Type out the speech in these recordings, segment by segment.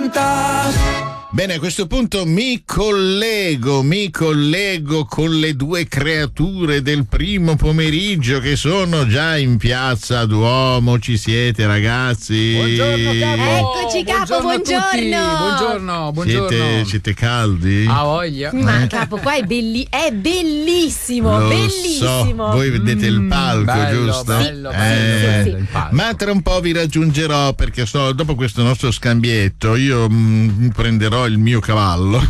80. Bene, a questo punto mi collego con le due creature del primo pomeriggio che sono già in piazza Duomo. Ci siete, ragazzi? Buongiorno, capo. Eccoci, capo, buongiorno. Siete caldi? A voglia. Ma capo, qua è bellissimo, Lo bellissimo. So. Voi vedete il palco, bello, giusto? bello, sì. il palco. Ma tra un po' vi raggiungerò, perché dopo questo nostro scambietto io prenderò il mio cavallo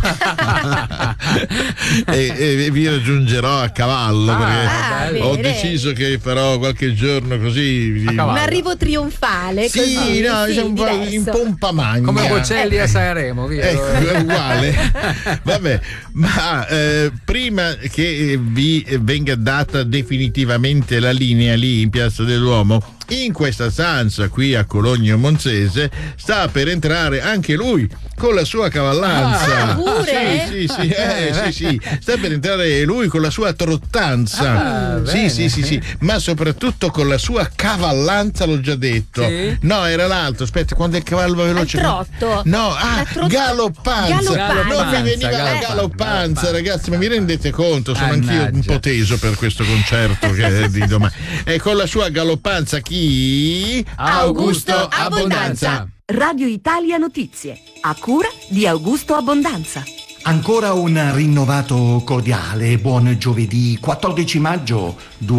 e vi raggiungerò a cavallo, perché ho deciso che farò qualche giorno così un arrivo trionfale, sì, così, no, diciamo un po' in pompa magna, come Bocelli a Sanremo, via. È uguale. Vabbè, ma prima che vi venga data definitivamente la linea lì in Piazza del Duomo, in questa stanza qui a Cologno Monzese sta per entrare anche lui con la sua cavallanza. Pure? Sì, sta per entrare lui con la sua trottanza. Sì, ma soprattutto con la sua cavallanza, l'ho già detto. Sì? No, era l'altro, aspetta, quando è il cavallo veloce? Trotto. No, galoppanza. Non mi veniva la galoppanza. galoppanza, ragazzi, ma vi rendete conto? Sono Mannaggia. anch'io un po' teso per questo concerto che è di domani. E con la sua galoppanza chi? Augusto Abbondanza. Radio Italia Notizie, a cura di Augusto Abbondanza. Ancora un rinnovato cordiale buon giovedì 14 maggio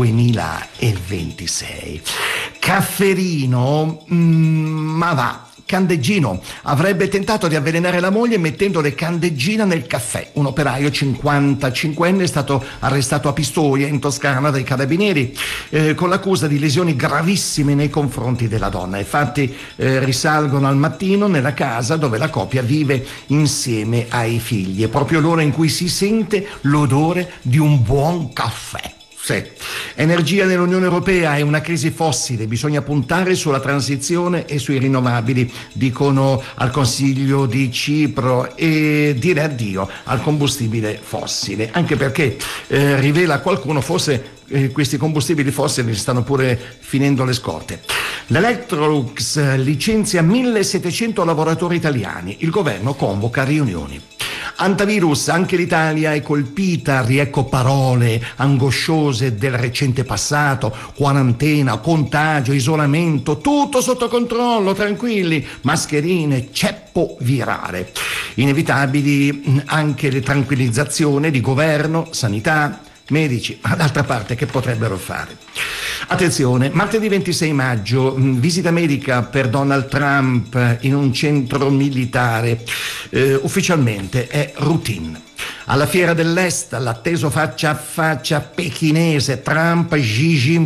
2026. Cafferino, ma va. Candeggino avrebbe tentato di avvelenare la moglie mettendole candeggina nel caffè. Un operaio 55enne è stato arrestato a Pistoia, in Toscana, dai carabinieri con l'accusa di lesioni gravissime nei confronti della donna. I fatti risalgono al mattino nella casa dove la coppia vive insieme ai figli. È proprio l'ora in cui si sente l'odore di un buon caffè. Sì. Energia nell'Unione Europea è una crisi fossile, bisogna puntare sulla transizione e sui rinnovabili, dicono al Consiglio di Cipro, e dire addio al combustibile fossile, anche perché rivela qualcuno, forse questi combustibili fossili stanno pure finendo le scorte. L'Electrolux licenzia 1700 lavoratori italiani, il governo convoca riunioni. Antivirus, anche l'Italia è colpita, riecco parole angosciose del recente passato, quarantena, contagio, isolamento, tutto sotto controllo, tranquilli, mascherine, ceppo virale. Inevitabili anche le tranquillizzazioni di governo, sanità, medici, ma d'altra parte che potrebbero fare? Attenzione, martedì 26 maggio, visita medica per Donald Trump in un centro militare, ufficialmente è routine. Alla Fiera dell'Est, l'atteso faccia a faccia pechinese Trump-Xi Jinping